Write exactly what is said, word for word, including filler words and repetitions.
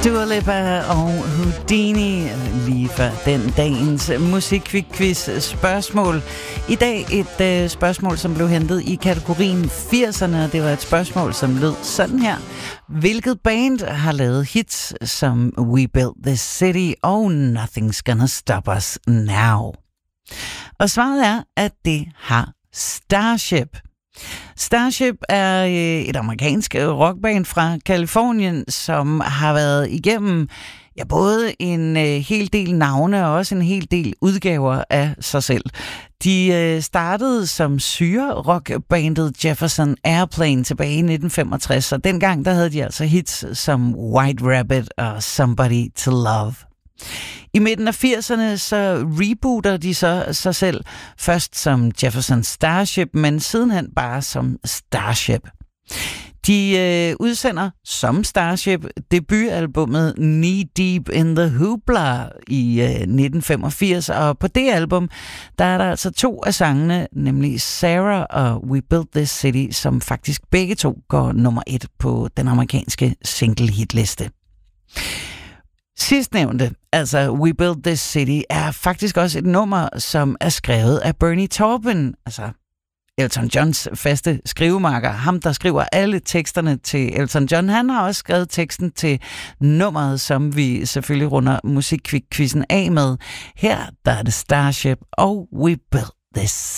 Dua Lipa og Houdini lige før den dagens musikquiz spørgsmål. I dag et øh, spørgsmål, som blev hentet i kategorien firserne, og det var et spørgsmål, som lød sådan her. Hvilket band har lavet hits som We Built This City og Nothing's Gonna Stop Us Now? Og svaret er, at det har Starship. Starship er et amerikansk rockband fra Californien, som har været igennem ja, både en hel del navne og også en hel del udgaver af sig selv. De startede som syre-rockbandet Jefferson Airplane tilbage i nitten femogtres, og dengang der havde de altså hits som White Rabbit og Somebody to Love. I midten af firserne så rebooter de så sig selv, først som Jefferson Starship, men sidenhen bare som Starship. De øh, udsender som Starship debutalbummet Knee Deep in the Hoopla i øh, nitten femogfirs, og på det album, der er der altså to af sangene, nemlig Sarah og We Built This City, som faktisk begge to går nummer et på den amerikanske single hitliste. Sidstnævnte, altså We Built This City, er faktisk også et nummer, som er skrevet af Bernie Taupin, altså Elton Johns faste skrivemarker. Ham, der skriver alle teksterne til Elton John, han har også skrevet teksten til nummeret, som vi selvfølgelig runder musikquizzen af med. Her der er det Starship og We Built This